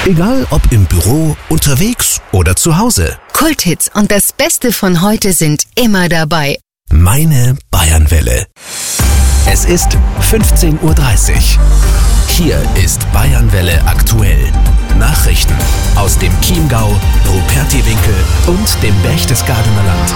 Egal ob im Büro, unterwegs oder zu Hause. Kulthits und das Beste von heute sind immer dabei. Meine Bayernwelle. Es ist 15:30 Uhr. Hier ist Bayernwelle aktuell. Nachrichten aus dem Chiemgau, Rupertiwinkel und dem Berchtesgadener Land.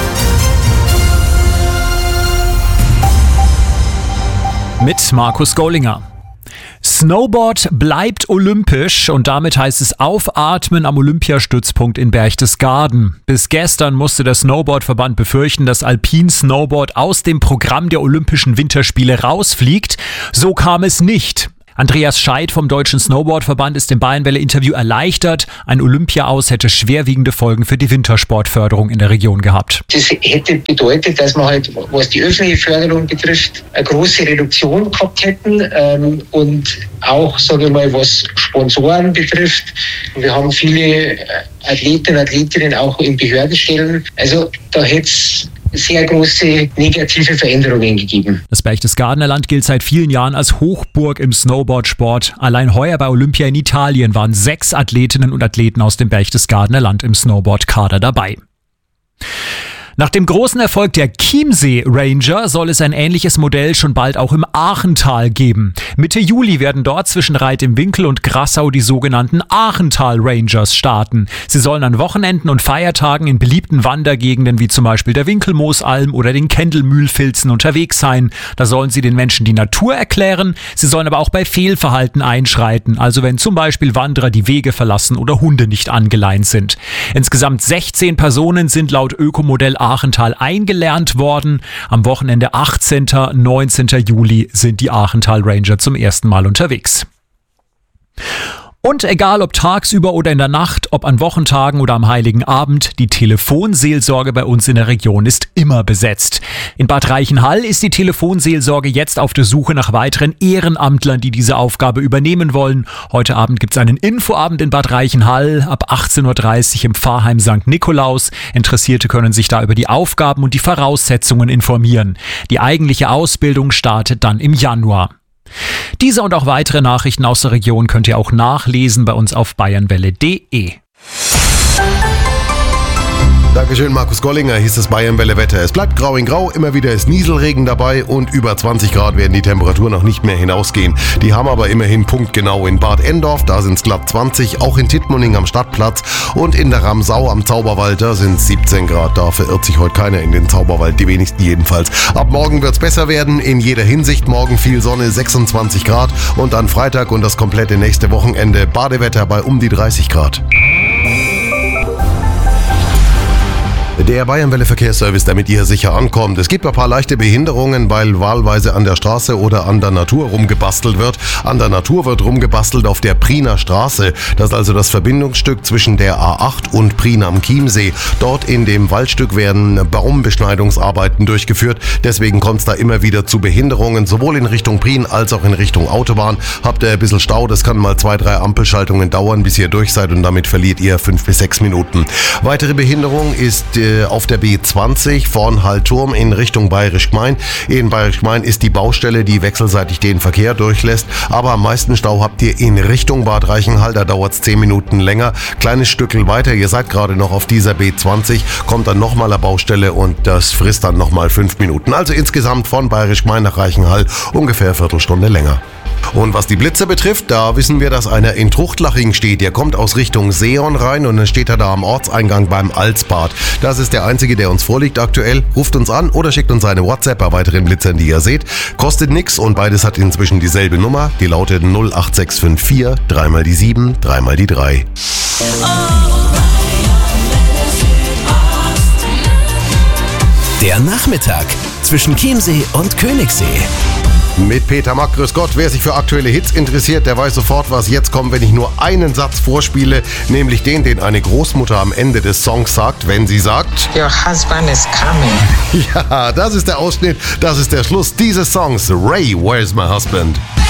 Mit Markus Gollinger. Snowboard bleibt olympisch und damit heißt es Aufatmen am Olympiastützpunkt in Berchtesgaden. Bis gestern musste der Snowboardverband befürchten, dass Alpin-Snowboard aus dem Programm der Olympischen Winterspiele rausfliegt. So kam es nicht. Andreas Scheidt vom Deutschen Snowboardverband ist im Bayernwelle-Interview erleichtert. Ein Olympia-Aus hätte schwerwiegende Folgen für die Wintersportförderung in der Region gehabt. Das hätte bedeutet, dass wir halt, was die öffentliche Förderung betrifft, eine große Reduktion gehabt hätten und auch, sage ich mal, was Sponsoren betrifft. Wir haben viele Athletinnen und Athletinnen auch in Behördenstellen. Also da hätte es sehr große negative Veränderungen gegeben. Das Berchtesgadener Land gilt seit vielen Jahren als Hochburg im Snowboardsport. Allein heuer bei Olympia in Italien waren 6 Athletinnen und Athleten aus dem Berchtesgadener Land im Snowboardkader dabei. Nach dem großen Erfolg der Chiemsee Ranger soll es ein ähnliches Modell schon bald auch im Aachental geben. Mitte Juli werden dort zwischen Reit im Winkel und Grassau die sogenannten Aachental Rangers starten. Sie sollen an Wochenenden und Feiertagen in beliebten Wandergegenden wie zum Beispiel der Winkelmoosalm oder den Kendelmühlfilzen unterwegs sein. Da sollen sie den Menschen die Natur erklären. Sie sollen aber auch bei Fehlverhalten einschreiten, also wenn zum Beispiel Wanderer die Wege verlassen oder Hunde nicht angeleint sind. Insgesamt 16 Personen sind laut Ökomodell Aachental eingelernt worden. Am Wochenende 18. 19. Juli sind die Aachental Ranger zum ersten Mal unterwegs. Und egal ob tagsüber oder in der Nacht, ob an Wochentagen oder am Heiligen Abend, die Telefonseelsorge bei uns in der Region ist immer besetzt. In Bad Reichenhall ist die Telefonseelsorge jetzt auf der Suche nach weiteren Ehrenamtlern, die diese Aufgabe übernehmen wollen. Heute Abend gibt es einen Infoabend in Bad Reichenhall ab 18:30 Uhr im Pfarrheim St. Nikolaus. Interessierte können sich da über die Aufgaben und die Voraussetzungen informieren. Die eigentliche Ausbildung startet dann im Januar. Diese und auch weitere Nachrichten aus der Region könnt ihr auch nachlesen bei uns auf bayernwelle.de. Dankeschön, Markus Gollinger, hieß das Bayernwelle-Wetter. Es bleibt grau in grau, immer wieder ist Nieselregen dabei und über 20 Grad werden die Temperaturen noch nicht mehr hinausgehen. Die haben aber immerhin punktgenau in Bad Endorf, da sind es glatt 20, auch in Tittmoning am Stadtplatz und in der Ramsau am Zauberwald, da sind es 17 Grad. Da verirrt sich heute keiner in den Zauberwald, die wenigsten jedenfalls. Ab morgen wird es besser werden, in jeder Hinsicht. Morgen viel Sonne, 26 Grad und dann Freitag und das komplette nächste Wochenende Badewetter bei um die 30 Grad. Der Bayernwelle-Verkehrsservice, damit ihr sicher ankommt. Es gibt ein paar leichte Behinderungen, weil wahlweise an der Straße oder an der Natur rumgebastelt wird. An der Natur wird rumgebastelt auf der Priener Straße. Das ist also das Verbindungsstück zwischen der A8 und Prien am Chiemsee. Dort in dem Waldstück werden Baumbeschneidungsarbeiten durchgeführt. Deswegen kommt es da immer wieder zu Behinderungen, sowohl in Richtung Prien als auch in Richtung Autobahn. Habt ihr ein bisschen Stau, das kann mal 2-3 Ampelschaltungen dauern, bis ihr durch seid und damit verliert ihr 5 bis 6 Minuten. Weitere Behinderung ist auf der B20 von Hallturm in Richtung Bayerisch Gmein. In Bayerisch Gmein ist die Baustelle, die wechselseitig den Verkehr durchlässt. Aber am meisten Stau habt ihr in Richtung Bad Reichenhall. Da dauert es 10 Minuten länger. Kleines Stückel weiter, ihr seid gerade noch auf dieser B20, kommt dann nochmal eine Baustelle und das frisst dann nochmal 5 Minuten. Also insgesamt von Bayerisch Gmein nach Reichenhall ungefähr eine Viertelstunde länger. Und was die Blitze betrifft, da wissen wir, dass einer in Truchtlaching steht. Der kommt aus Richtung Seeon rein und dann steht er da am Ortseingang beim Alsbad. Das ist der einzige, der uns vorliegt aktuell. Ruft uns an oder schickt uns eine WhatsApp bei weiteren Blitzern, die ihr seht. Kostet nix und beides hat inzwischen dieselbe Nummer. Die lautet 08654 3 die 7 3 die 3. Der Nachmittag zwischen Chiemsee und Königssee. Mit Peter Mack, grüß Gott. Wer sich für aktuelle Hits interessiert, der weiß sofort, was jetzt kommt, wenn ich nur einen Satz vorspiele, nämlich den eine Großmutter am Ende des Songs sagt, wenn sie sagt: Your husband is coming. Ja, das ist der Ausschnitt, das ist der Schluss dieses Songs. Ray, where's my husband?